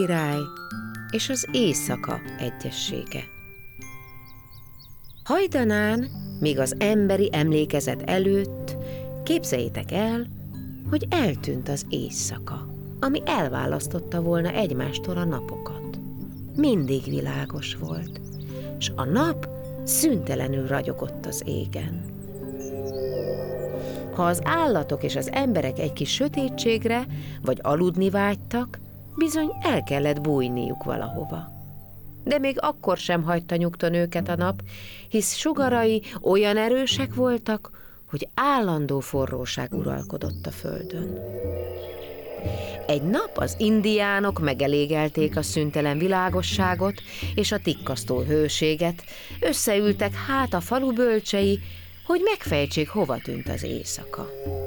Király és az éjszaka egyessége. Hajdanán, még az emberi emlékezet előtt, képzeljétek el, hogy eltűnt az éjszaka, ami elválasztotta volna egymástól a napokat. Mindig világos volt, s a nap szüntelenül ragyogott az égen. Ha az állatok és az emberek egy kis sötétségre vagy aludni vágytak, bizony el kellett bújniuk valahova. De még akkor sem hagyta nyugton őket a nap, hisz sugarai olyan erősek voltak, hogy állandó forróság uralkodott a földön. Egy nap az indiánok megelégelték a szüntelen világosságot és a tikkasztó hőséget, összeültek hát a falu bölcsei, hogy megfejtsék, hova tűnt az éjszaka.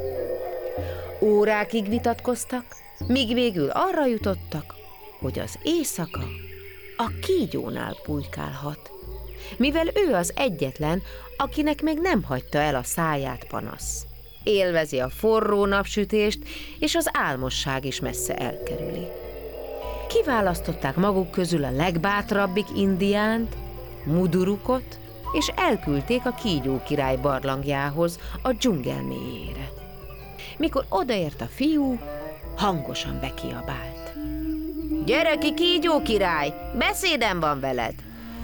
Órákig vitatkoztak, míg végül arra jutottak, hogy az éjszaka a kígyónál bujkálhat, mivel ő az egyetlen, akinek még nem hagyta el a száját panasz. Élvezi a forró napsütést, és az álmosság is messze elkerüli. Kiválasztották maguk közül a legbátrabbik indiánt, Mudurukot, és elküldték a kígyó király barlangjához, a dzsungel mélyére. Mikor odaért a fiú, hangosan bekiabált: "Gyere ki, kígyó király, beszédem van veled!"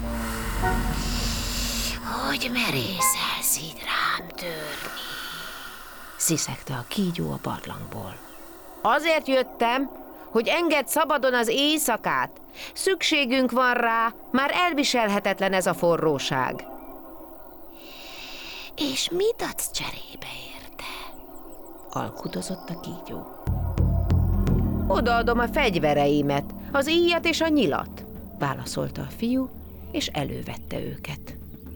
"Hogy merészelsz így rám törni?" sziszegte a kígyó a barlangból. "Azért jöttem, hogy engedd szabadon az éjszakát. Szükségünk van rá, már elviselhetetlen ez a forróság." "És mit adsz cserébe érte?" alkudozott a kígyó. "Odaadom a fegyvereimet, az íjat és a nyilat", válaszolta a fiú, és elővette őket.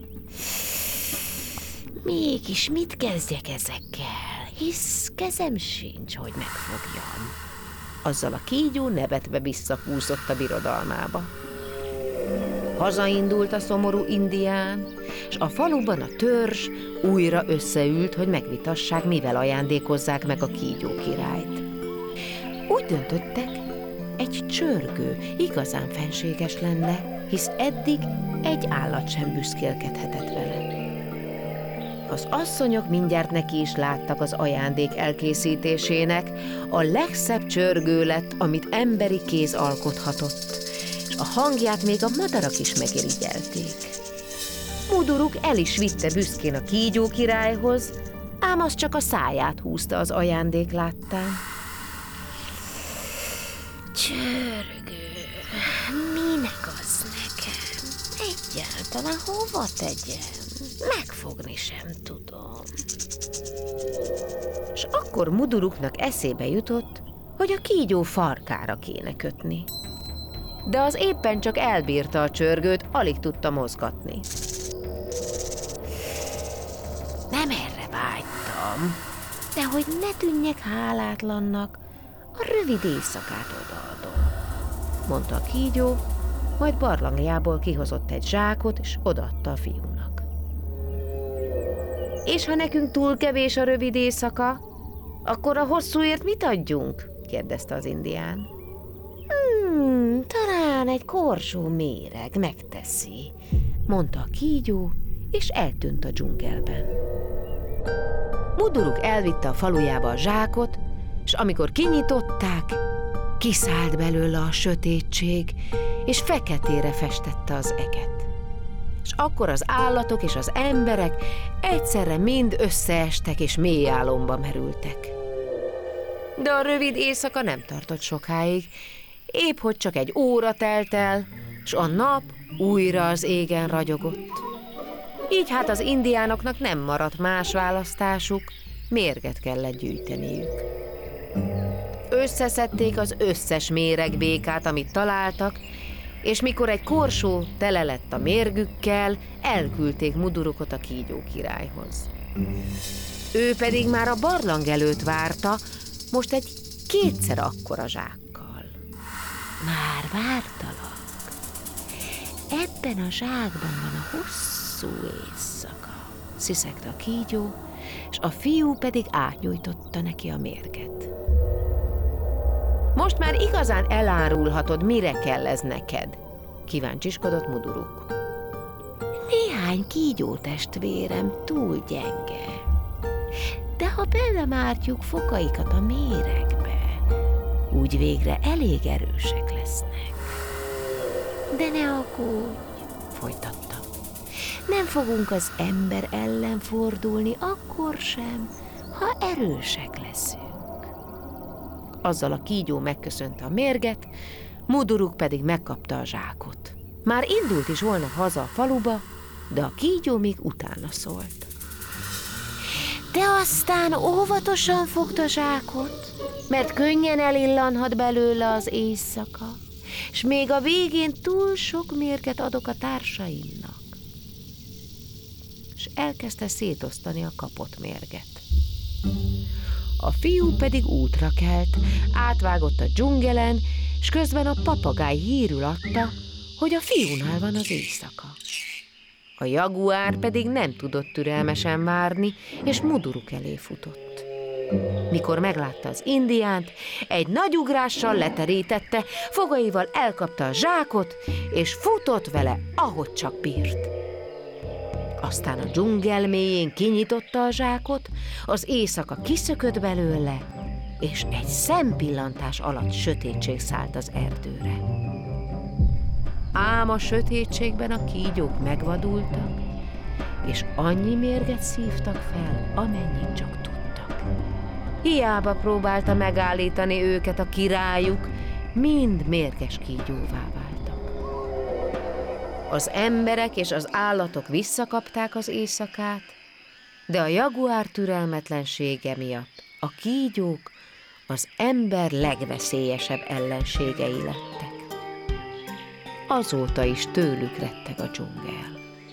"Mégis mit kezdjek ezekkel, hisz kezem sincs, hogy megfogjam." Azzal a kígyó nevetve visszahúzott a birodalmába. Hazaindult a szomorú indián, és a faluban a törzs újra összeült, hogy megvitassák, mivel ajándékozzák meg a kígyó királyt. Úgy döntöttek, egy csörgő igazán fenséges lenne, hisz eddig egy állat sem büszkélkedhetett vele. Az asszonyok mindjárt neki is láttak az ajándék elkészítésének, a legszebb csörgő lett, amit emberi kéz alkothatott, és a hangját még a madarak is megirigyelték. Muduruk el is vitte büszkén a kígyó királyhoz, ám az csak a száját húzta az ajándék láttán. "Csörgő, minek az nekem? Egyáltalán hova tegyem? Megfogni sem tudom." És akkor Muduruknak eszébe jutott, hogy a kígyó farkára kéne kötni. De az éppen csak elbírta a csörgőt, alig tudta mozgatni. "Nem erre vágytam, de hogy ne tűnjek hálátlannak, a rövid éjszakát odaadom", mondta a kígyó, majd barlangjából kihozott egy zsákot, és odaadta a fiúnak. "És ha nekünk túl kevés a rövid éjszaka, akkor a hosszúért mit adjunk?" kérdezte az indián. Talán egy korsó méreg megteszi", mondta a kígyó, és eltűnt a dzsungelben. Muduruk elvitte a falujába a zsákot, és amikor kinyitották, kiszállt belőle a sötétség, és feketére festette az eget. És akkor az állatok és az emberek egyszerre mind összeestek, és mély álomba merültek. De a rövid éjszaka nem tartott sokáig, épp hogy csak egy óra telt el, s a nap újra az égen ragyogott. Így hát az indiánoknak nem maradt más választásuk, mérget kellett gyűjteniük. Összeszedték az összes méregbékát, amit találtak, és mikor egy korsó tele lett a mérgükkel, elküldték Mudurukot a kígyó királyhoz. Ő pedig már a barlang előtt várta, most egy kétszer akkora zsákkal. "Már vártalak. Ebben a zsákban van a hosszú éjszaka", sziszegte a kígyó, és a fiú pedig átnyújtotta neki a mérget. Most már igazán elárulhatod, mire kell ez neked, kíváncsiskodott Muduruk. Néhány kígyótestvérem túl gyenge, de ha belemártjuk fokaikat a méregbe, úgy végre elég erősek lesznek. De ne aggódj, folytatta. Nem fogunk az ember ellen fordulni akkor sem, ha erősek leszünk. Azzal a kígyó megköszönte a mérget, Muduruk pedig megkapta a zsákot. Már indult is volna haza a faluba, de a kígyó még utána szólt. De aztán óvatosan fogd a zsákot, mert könnyen elillanhat belőle az éjszaka, s még a végén túl sok mérget adok a társaimnak. És elkezdte szétosztani a kapott mérget. A fiú pedig útra kelt, átvágott a dzsungelen, s közben a papagáj hírül adta, hogy a fiúnál van az éjszaka. A jaguár pedig nem tudott türelmesen várni, és Muduruk elé futott. Mikor meglátta az indiánt, egy nagy ugrással leterítette, fogaival elkapta a zsákot, és futott vele, ahogy csak bírt. Aztán a dzsungel mélyén kinyitotta a zsákot, az éjszaka kiszökött belőle, és egy szempillantás alatt sötétség szállt az erdőre. Ám a sötétségben a kígyók megvadultak, és annyi mérget szívtak fel, amennyit csak tudtak. Hiába próbálta megállítani őket a királyuk, mind mérges kígyóvá váltak. Az emberek és az állatok visszakapták az éjszakát, de a jaguár türelmetlensége miatt a kígyók az ember legveszélyesebb ellenségei lettek. Azóta is tőlük retteg a dzsungel.